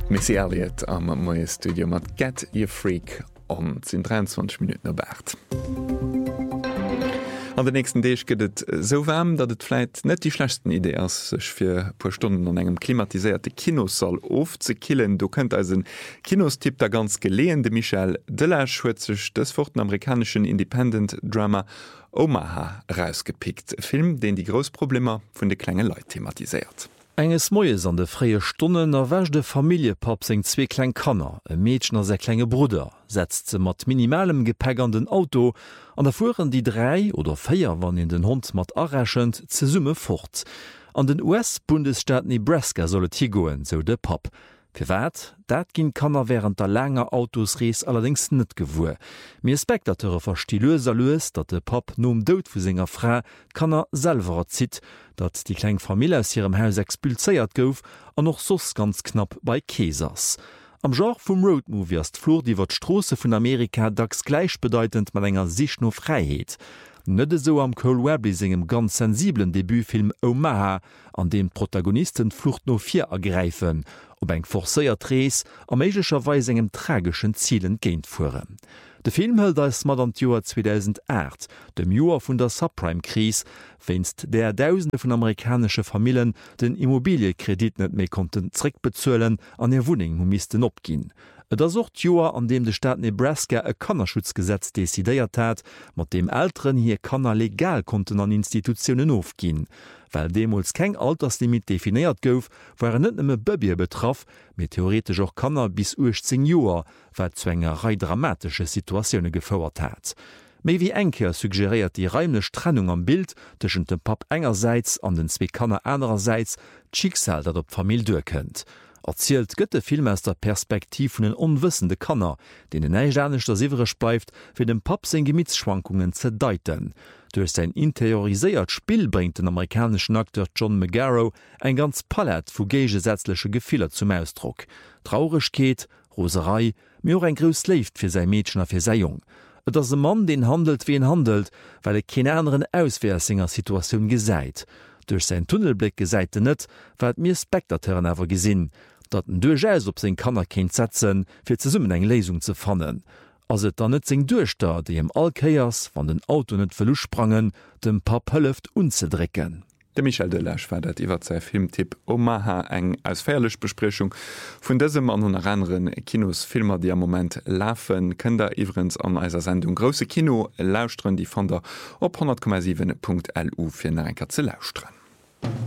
Missy Elliott am moie Studio mat Get Your Freak an sind 23 Minuten erbert. An der nächsten Deeg gëtt so warm, dat et vielleicht net die schlechtsten Idee ass sech fir paar Stunden an engem klimatisierte Kinosaal ofzekillen. Du könnt als een Kinostyp der ganz geleende Michel Delage huezech des fortenamerikanischen Independent Drama Omaha rausgepickt. Film, den die Großprobleme vun de klenge Leiit thematisiert. Enges Moies an de fréie Stunden erwäsch de Familiepap seg 2 klein Kanner, e Mädchen a se klenge Bruder, setzt ze mat minimalem Gepäck an den Auto, an der fuhren die 3 oder 4, wann in den Hund mat arrächend, ze Summe fort. An den US-Bundesstaat Nebraska sollet hi goen, so de Pap. Firwärt, dat ginn Kanner während der langer Autosrees allerdings net gewuer. Mir Spektateure verstilöser loes, dat de Pap nom Dout vu senger Fra Kanner selverer zit, dat die kleng Familie aus ihrem Haus expulséiert gouf an noch sos ganz knapp bei Käsers. Am Genre vum Roadmovie as d'Flur iwwer d'Strose vun Amerika dacks gleichbedeutend mat enger sich no Freiheet. Nëtte so am Cole Webley singem ganz sensiblen Debütfilm Omaha, an dem Protagonisten Flucht no 4 ergreifen, ob eng forcéiert Rees a méiglicherweis engem tragischen Zielen géint fuhren. De Film hëlt als mat an Joer 2008, dem Joer vun der Subprime-Krise, wennst der Tausende vun amerikanische Familien den Immobiliekredit net méi konnten zréck bezuelen an ihr Wuning misten opginn. Et ass och Joer an dem de Staat Nebraska e Kannerschutzgesetz desidéiert hat, mat dem Ären hier Kanner legal konnten an Institutionen ofginn. Weil demols keng Alterslimit definiert gouf, waren net nëmme Bëbier betraff, mit theoretisch auch Kanner bis 18 Joer, weil zu engerei dramatische Situationune gefauerert hat. Mei wie enker suggeriert die reimlech Trennung am Bild tschen dem Pap engerseits an den 2 Kanner einerseits d'Schicksal dat op Famill durkennt. Erzielt gëtte Film aus der Perspektiv vun den onwissende Kanner, den den neijanecht der siwerech bleift, fir dem Pap seg Gemietzschwankungen zedeiten. Durch sein interioriséiert Spiel bringt den amerikanischen Akteur John McGarrow ein ganz Palett vu gegensätzliche Gefühle zum Ausdruck. Traurigkeit, Roserei, mir auch ein grös Left fir sein Mädchen a fir sei Jung. Et ass ein Mann, den handelt wie handelt, weil er keine anderen Auswehrsinger Situation gesäit. Durch sein Tunnelblick gesäite net, weil mir Spektateuren awer gesinn, dat en Dugeis op se Kanner kenint setzen, fir ze summen eng Lesung ze fannen. As et dann net seg Duerchter, déi em Alkeiers van den Auto net verlu sprangen, dem Pap hëlleft unzedrecken. De Michel Delage war dat iwwer sei Filmtipp Omaha eng als fäerlech Besprechung vun dësem an hun anderen Kinosfilmer, die am Moment lafen, kën der iwrens an eiser Sendung Grosse Kino lausren, die van der op 100,7.lu fir enker ze lausren.